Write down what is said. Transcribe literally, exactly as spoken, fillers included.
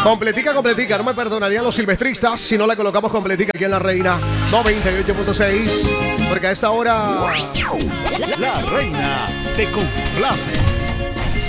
Completica, completica. No me perdonarían los silvestristas si no la colocamos completica aquí en La Reina noventa y ocho punto seis. Porque a esta hora La Reina te complace.